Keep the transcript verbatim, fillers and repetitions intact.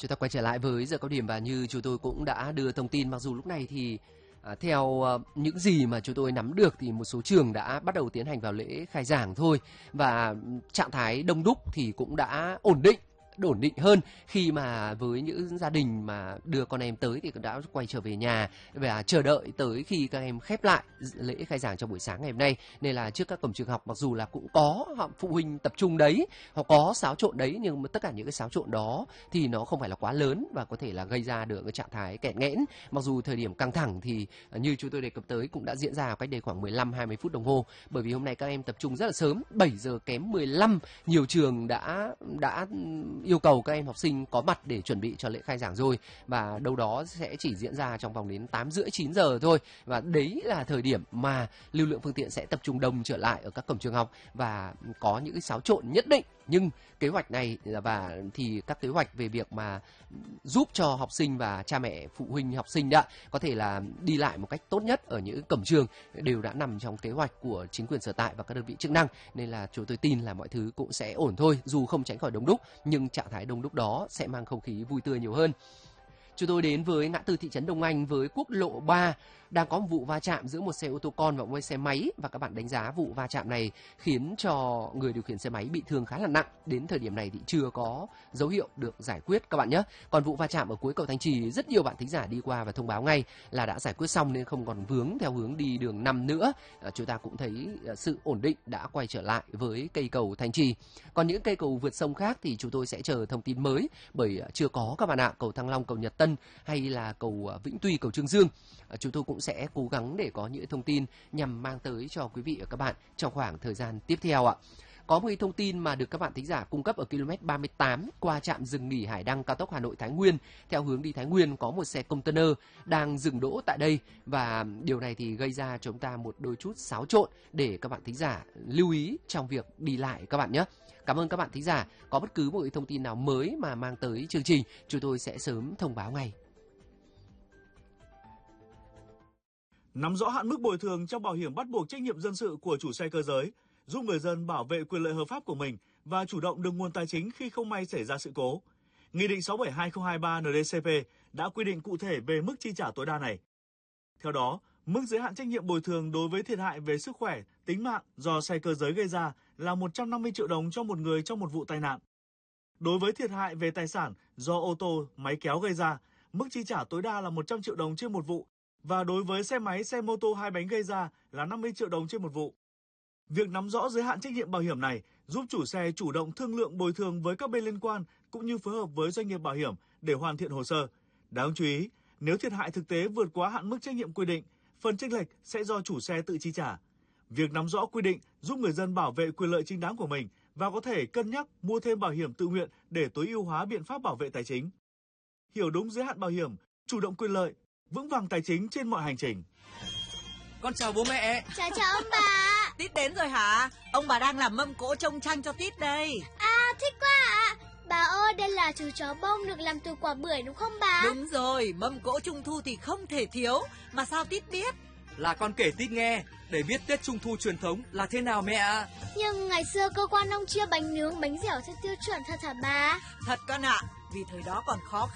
Chúng ta quay trở lại với giờ cao điểm và như chúng tôi cũng đã đưa thông tin, mặc dù lúc này thì à, theo à, những gì mà chúng tôi nắm được thì một số trường đã bắt đầu tiến hành vào lễ khai giảng thôi, và trạng thái đông đúc thì cũng đã ổn định ổn định hơn khi mà với những gia đình mà đưa con em tới thì đã quay trở về nhà và chờ đợi tới khi các em khép lại lễ khai giảng trong buổi sáng ngày hôm nay. Nên là trước các cổng trường học, mặc dù là cũng có phụ huynh tập trung đấy, hoặc có xáo trộn đấy, nhưng mà tất cả những cái xáo trộn đó thì nó không phải là quá lớn và có thể là gây ra được cái trạng thái kẹt nghẽn. Mặc dù thời điểm căng thẳng thì như chúng tôi đề cập tới cũng đã diễn ra cách đây khoảng mười lăm hai mươi phút đồng hồ, bởi vì hôm nay các em tập trung rất là sớm, bảy giờ kém mười lăm nhiều trường đã đã yêu cầu các em học sinh có mặt để chuẩn bị cho lễ khai giảng rồi, và đâu đó sẽ chỉ diễn ra trong vòng đến tám rưỡi chín giờ thôi, và đấy là thời điểm mà lưu lượng phương tiện sẽ tập trung đông trở lại ở các cổng trường học và có những cái xáo trộn nhất định. Nhưng kế hoạch này và thì các kế hoạch về việc mà giúp cho học sinh và cha mẹ phụ huynh học sinh đã có thể là đi lại một cách tốt nhất ở những cổng trường đều đã nằm trong kế hoạch của chính quyền sở tại và các đơn vị chức năng, nên là chúng tôi tin là mọi thứ cũng sẽ ổn thôi, dù không tránh khỏi đông đúc nhưng trạng thái đông đúc đó sẽ mang không khí vui tươi nhiều hơn. Chúng tôi đến với ngã tư thị trấn Đông Anh với quốc lộ ba, đang có một vụ va chạm giữa một xe ô tô con và một xe máy, và các bạn đánh giá vụ va chạm này khiến cho người điều khiển xe máy bị thương khá là nặng. Đến thời điểm này thì chưa có dấu hiệu được giải quyết các bạn nhé. Còn vụ va chạm ở cuối cầu Thanh Trì, rất nhiều bạn thính giả đi qua và thông báo ngay là đã giải quyết xong nên không còn vướng theo hướng đi đường năm nữa. À, chúng ta cũng thấy sự ổn định đã quay trở lại với cây cầu Thanh Trì. Còn những cây cầu vượt sông khác thì chúng tôi sẽ chờ thông tin mới, bởi chưa có các bạn ạ. Cầu Thăng Long, cầu Nhật Tân hay là cầu Vĩnh Tuy, cầu Trương Dương, chúng tôi cũng sẽ cố gắng để có những thông tin nhằm mang tới cho quý vị và các bạn trong khoảng thời gian tiếp theo ạ. Có một thông tin mà được các bạn thính giả cung cấp ở km ba mươi tám qua trạm dừng nghỉ Hải Đăng cao tốc Hà Nội Thái Nguyên, theo hướng đi Thái Nguyên có một xe container đang dừng đỗ tại đây, và điều này thì gây ra cho chúng ta một đôi chút xáo trộn để các bạn thính giả lưu ý trong việc đi lại các bạn nhé. Cảm ơn các bạn thính giả. Có bất cứ một thông tin nào mới mà mang tới chương trình, chúng tôi sẽ sớm thông báo ngay. Nắm rõ hạn mức bồi thường trong bảo hiểm bắt buộc trách nhiệm dân sự của chủ xe cơ giới, giúp người dân bảo vệ quyền lợi hợp pháp của mình và chủ động được nguồn tài chính khi không may xảy ra sự cố. Nghị định sáu bảy hai không hai ba N D C P đã quy định cụ thể về mức chi trả tối đa này. Theo đó, mức giới hạn trách nhiệm bồi thường đối với thiệt hại về sức khỏe, tính mạng do xe cơ giới gây ra là một trăm năm mươi triệu đồng cho một người trong một vụ tai nạn. Đối với thiệt hại về tài sản do ô tô, máy kéo gây ra, mức chi trả tối đa là một trăm triệu đồng trên một vụ, và đối với xe máy, xe mô tô hai bánh gây ra là năm mươi triệu đồng trên một vụ. Việc nắm rõ giới hạn trách nhiệm bảo hiểm này giúp chủ xe chủ động thương lượng bồi thường với các bên liên quan cũng như phối hợp với doanh nghiệp bảo hiểm để hoàn thiện hồ sơ. Đáng chú ý, nếu thiệt hại thực tế vượt quá hạn mức trách nhiệm quy định, phần chênh lệch sẽ do chủ xe tự chi trả. Việc nắm rõ quy định giúp người dân bảo vệ quyền lợi chính đáng của mình và có thể cân nhắc mua thêm bảo hiểm tự nguyện để tối ưu hóa biện pháp bảo vệ tài chính. Hiểu đúng giới hạn bảo hiểm, chủ động quyền lợi, vững vàng tài chính trên mọi hành trình. Con chào bố mẹ. Chào chào ông bà. Tít đến rồi hả? Ông bà đang làm mâm cỗ trông tranh cho Tít đây. À, thích quá ạ. Bà ơi, đây là chú chó bông được làm từ quả bưởi đúng không bà? Đúng rồi, mâm cỗ trung thu thì không thể thiếu. Mà sao Tít biết? Là con kể Tít nghe, để biết Tết Trung thu truyền thống là thế nào mẹ ạ. Nhưng ngày xưa cơ quan ông chia bánh nướng, bánh dẻo theo tiêu chuẩn thật hả bà? Thật con ạ, vì thời đó còn khó